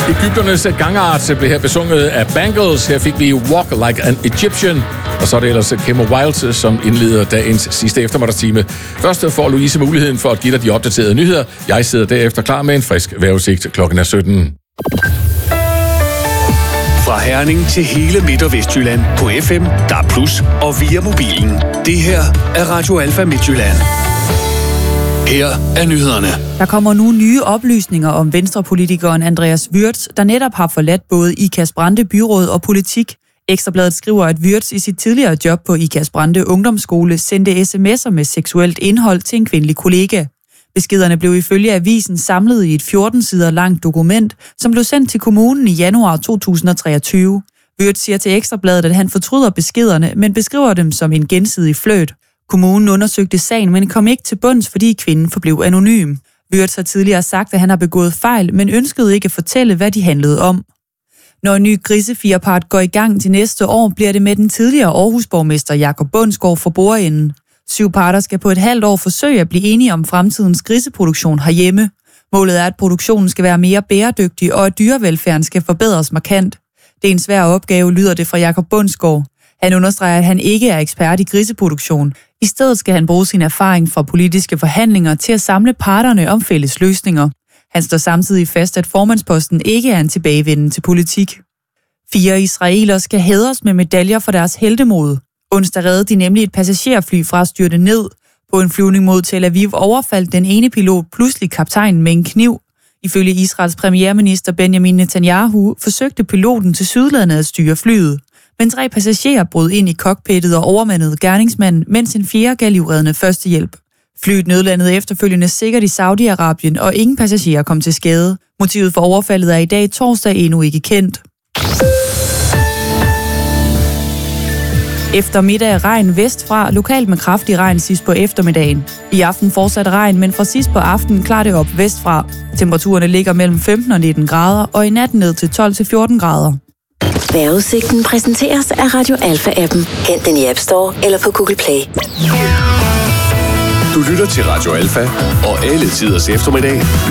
Egypternes gangart blev her besunget af Bangles. Her fik vi Walk Like an Egyptian. Og så er det ellers Kimmer Wilde, som indleder dagens sidste eftermiddagstime. Først får Louise muligheden for at give dig de opdaterede nyheder. Jeg sidder derefter klar med en frisk vejrudsigt. Klokken er 17. Fra Herning til hele Midt- og Vestjylland på FM, DAB+ og via mobilen. Det her er Radio Alfa Midtjylland. Her er nyhederne. Der kommer nu nye oplysninger om venstrepolitikeren Andreas Würtz, der netop har forladt både Ikast Brande Byråd og politik. Ekstrabladet skriver, at Würtz i sit tidligere job på Ikast Brande Ungdomsskole sendte sms'er med seksuelt indhold til en kvindelig kollega. Beskederne blev ifølge avisen samlet i et 14 sider langt dokument, som blev sendt til kommunen i januar 2023. Würtz siger til Ekstrabladet, at han fortryder beskederne, men beskriver dem som en gensidig flirt. Kommunen undersøgte sagen, men kom ikke til bunds, fordi kvinden forblev anonym. Würtz har tidligere sagt, at han har begået fejl, men ønskede ikke at fortælle, hvad de handlede om. Når en ny grisefirepart går i gang til næste år, bliver det med den tidligere Aarhus-borgmester Jakob Bundsgaard for bordenden. 7 parter skal på et halvt år forsøge at blive enige om fremtidens griseproduktion herhjemme. Målet er, at produktionen skal være mere bæredygtig, og at dyrevelfærden skal forbedres markant. Det er en svær opgave, lyder det fra Jakob Bundsgaard. Han understreger, at han ikke er ekspert i griseproduktion. I stedet skal han bruge sin erfaring fra politiske forhandlinger til at samle parterne om fælles løsninger. Han står samtidig fast, at formandsposten ikke er en tilbagevenden til politik. 4 israelere skal hædres med medaljer for deres heltemod. Onsdag reddede de nemlig et passagerfly fra at styrte ned. På en flyvning mod Tel Aviv overfaldt den ene pilot pludselig kaptajnen med en kniv. Ifølge Israels premierminister Benjamin Netanyahu forsøgte piloten til sydlandet at styre flyet. Men 3 passagerer brød ind i cockpittet og overmandede gerningsmanden, mens en 4. gav livreddende førstehjælp. Flyet nødlandede efterfølgende sikkert i Saudi-Arabien, og ingen passagerer kom til skade. Motivet for overfaldet er i dag torsdag endnu ikke kendt. Eftermiddag regn vestfra, lokalt med kraftig regn sidst på eftermiddagen. I aften fortsat regn, men fra sidst på aftenen klarer det op vestfra. Temperaturerne ligger mellem 15 og 19 grader, og i natten ned til 12 til 14 grader. Vejrudsigten præsenteres af Radio Alfa-appen. Hent den i App Store eller på Google Play. Du lytter til Radio Alfa og alle tiders eftermiddag